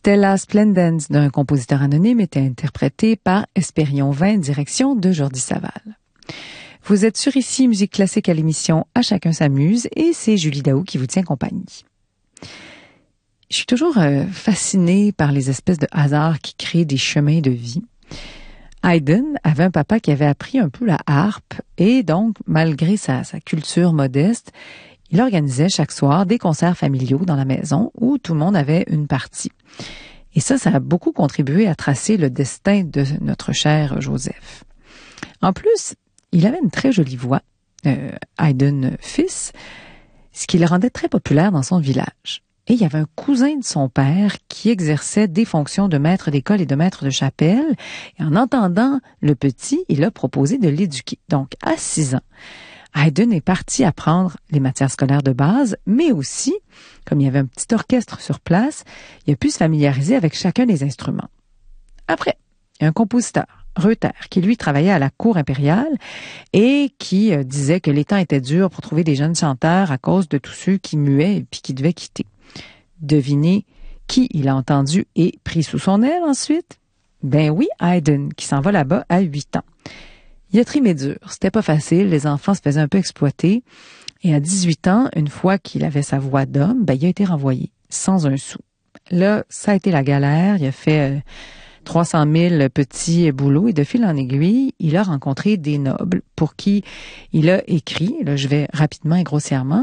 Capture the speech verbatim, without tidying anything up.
Stella Splendens d'un compositeur anonyme était interprétée par Espérion vingt, direction de Jordi Saval. Vous êtes sur Ici Musique Classique à l'émission À chacun s'amuse et c'est Julie Daou qui vous tient compagnie. Je suis toujours euh, fascinée par les espèces de hasards qui créent des chemins de vie. Haydn avait un papa qui avait appris un peu la harpe et donc, malgré sa, sa culture modeste, il organisait chaque soir des concerts familiaux dans la maison où tout le monde avait une partie. Et ça, ça a beaucoup contribué à tracer le destin de notre cher Joseph. En plus, il avait une très jolie voix, euh, Haydn fils, ce qui le rendait très populaire dans son village. Et il y avait un cousin de son père qui exerçait des fonctions de maître d'école et de maître de chapelle. Et en entendant le petit, il a proposé de l'éduquer. Donc, à six ans, Haydn est parti apprendre les matières scolaires de base, mais aussi, comme il y avait un petit orchestre sur place, il a pu se familiariser avec chacun des instruments. Après, il y a un compositeur, Reuter, qui lui travaillait à la cour impériale et qui euh, disait que les temps étaient durs pour trouver des jeunes chanteurs à cause de tous ceux qui muaient et puis qui devaient quitter. Devinez qui il a entendu et pris sous son aile ensuite? Ben oui, Haydn, qui s'en va là-bas à huit ans. Il a trimé dur, c'était pas facile, les enfants se faisaient un peu exploiter. Et à dix-huit ans, une fois qu'il avait sa voix d'homme, ben il a été renvoyé, sans un sou. Là, ça a été la galère, il a fait euh, trois cent mille petits boulots et de fil en aiguille, il a rencontré des nobles pour qui il a écrit, là je vais rapidement et grossièrement,